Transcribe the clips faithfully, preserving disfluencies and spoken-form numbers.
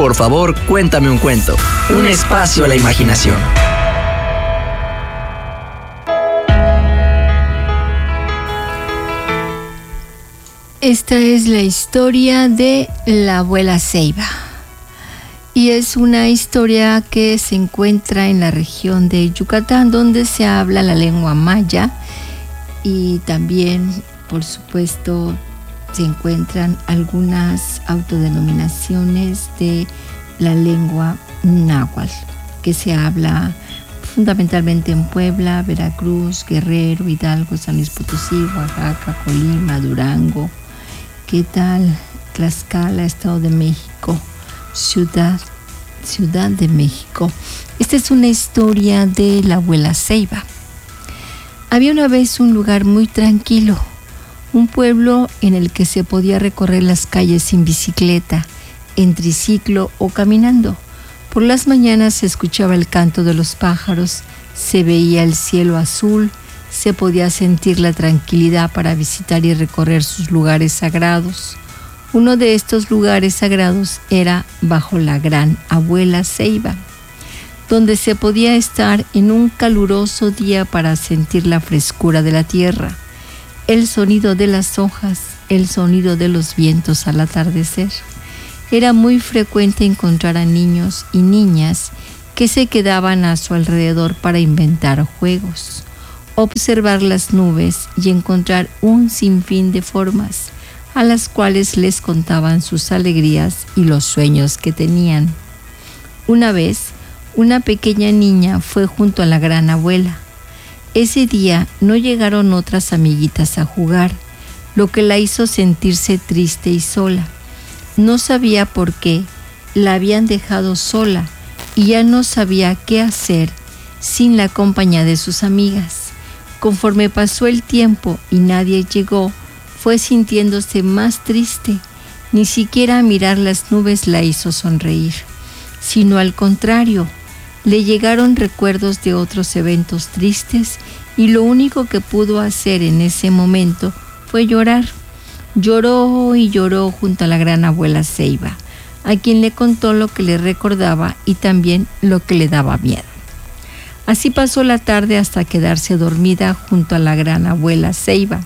Por favor, cuéntame un cuento. Un espacio a la imaginación. Esta es la historia de la abuela Ceiba. Y es una historia que se encuentra en la región de Yucatán, donde se habla la lengua maya. Y también, por supuesto, se encuentran algunas autodenominaciones de la lengua náhuatl, que se habla fundamentalmente en Puebla, Veracruz, Guerrero, Hidalgo, San Luis Potosí, Oaxaca, Colima, Durango, ¿qué tal? Tlaxcala, Estado de México, Ciudad, Ciudad de México. Esta es una historia de la abuela Ceiba. Había una vez un lugar muy tranquilo, un pueblo en el que se podía recorrer las calles sin bicicleta, en triciclo o caminando. Por las mañanas se escuchaba el canto de los pájaros, se veía el cielo azul, se podía sentir la tranquilidad para visitar y recorrer sus lugares sagrados. Uno de estos lugares sagrados era bajo la gran abuela Ceiba, donde se podía estar en un caluroso día para sentir la frescura de la tierra, el sonido de las hojas, el sonido de los vientos al atardecer. Era muy frecuente encontrar a niños y niñas que se quedaban a su alrededor para inventar juegos, observar las nubes y encontrar un sinfín de formas a las cuales les contaban sus alegrías y los sueños que tenían. Una vez, una pequeña niña fue junto a la gran abuela. Ese día no llegaron otras amiguitas a jugar, lo que la hizo sentirse triste y sola. No sabía por qué, la habían dejado sola y ya no sabía qué hacer sin la compañía de sus amigas. Conforme pasó el tiempo y nadie llegó, fue sintiéndose más triste. Ni siquiera mirar las nubes la hizo sonreír, sino al contrario, le llegaron recuerdos de otros eventos tristes y lo único que pudo hacer en ese momento fue llorar. Lloró y lloró junto a la gran abuela Ceiba, a quien le contó lo que le recordaba y también lo que le daba miedo. Así pasó la tarde hasta quedarse dormida junto a la gran abuela Ceiba.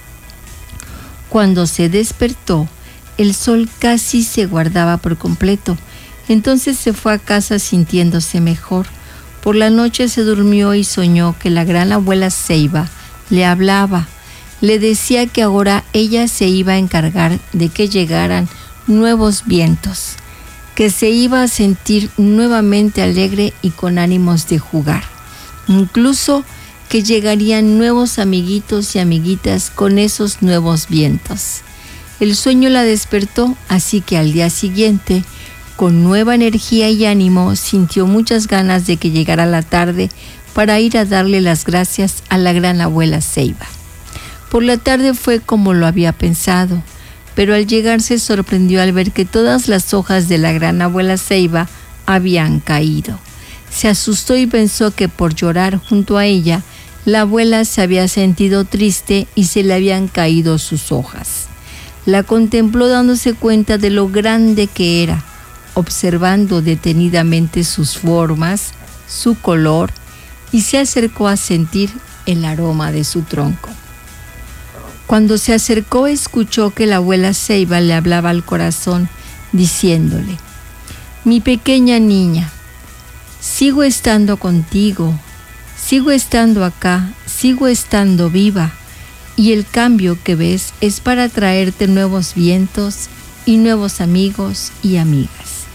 Cuando se despertó, el sol casi se guardaba por completo. Entonces se fue a casa sintiéndose mejor. Por la noche se durmió y soñó que la gran abuela Ceiba le hablaba. Le decía que ahora ella se iba a encargar de que llegaran nuevos vientos, que se iba a sentir nuevamente alegre y con ánimos de jugar. Incluso que llegarían nuevos amiguitos y amiguitas con esos nuevos vientos. El sueño la despertó, así que al día siguiente, con nueva energía y ánimo, sintió muchas ganas de que llegara la tarde para ir a darle las gracias a la gran abuela Ceiba. Por la tarde fue como lo había pensado, pero al llegar se sorprendió al ver que todas las hojas de la gran abuela Ceiba habían caído. Se asustó y pensó que por llorar junto a ella, la abuela se había sentido triste y se le habían caído sus hojas. La contempló dándose cuenta de lo grande que era, observando detenidamente sus formas, su color, y se acercó a sentir el aroma de su tronco. Cuando se acercó, escuchó que la abuela Ceiba le hablaba al corazón, diciéndole: «Mi pequeña niña, sigo estando contigo, sigo estando acá, sigo estando viva, y el cambio que ves es para traerte nuevos vientos y nuevos amigos y amigas».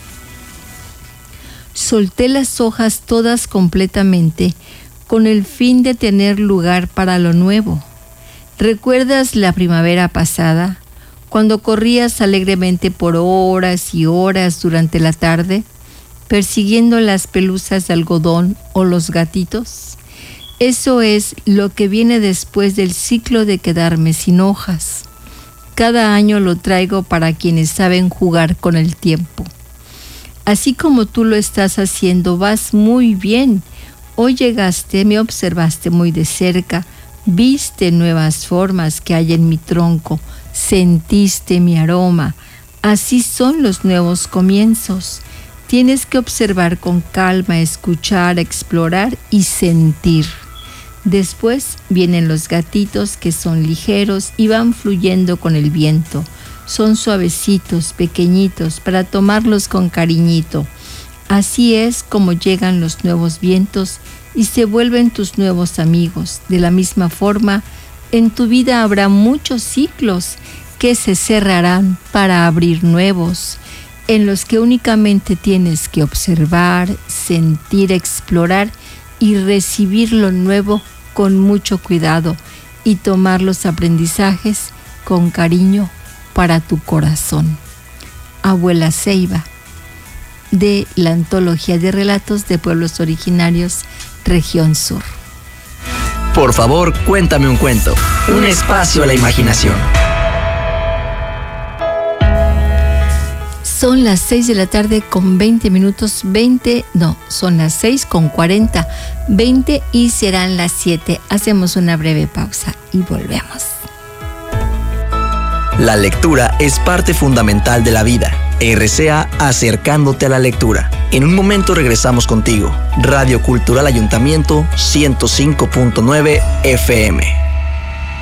Solté las hojas todas completamente con el fin de tener lugar para lo nuevo. ¿Recuerdas la primavera pasada, cuando corrías alegremente por horas y horas durante la tarde, persiguiendo las pelusas de algodón o los gatitos? Eso es lo que viene después del ciclo de quedarme sin hojas. Cada año lo traigo para quienes saben jugar con el tiempo. Así como tú lo estás haciendo, vas muy bien. Hoy llegaste, me observaste muy de cerca, viste nuevas formas que hay en mi tronco, sentiste mi aroma. Así son los nuevos comienzos. Tienes que observar con calma, escuchar, explorar y sentir. Después vienen los gatitos, que son ligeros y van fluyendo con el viento. Son suavecitos, pequeñitos, para tomarlos con cariñito. Así es como llegan los nuevos vientos y se vuelven tus nuevos amigos. De la misma forma, en tu vida habrá muchos ciclos que se cerrarán para abrir nuevos, en los que únicamente tienes que observar, sentir, explorar y recibir lo nuevo con mucho cuidado y tomar los aprendizajes con cariño para tu corazón. Abuela Ceiba, de la Antología de Relatos de Pueblos Originarios, Región Sur. Por favor, cuéntame un cuento. Un espacio a la imaginación. Son las seis de la tarde con veinte minutos, veinte, no, son las seis con cuarenta, veinte y serán las siete. Hacemos una breve pausa y volvemos. La lectura es parte fundamental de la vida. R C A acercándote a la lectura. En un momento regresamos contigo. Radio Cultural Ayuntamiento ciento cinco punto nueve F M.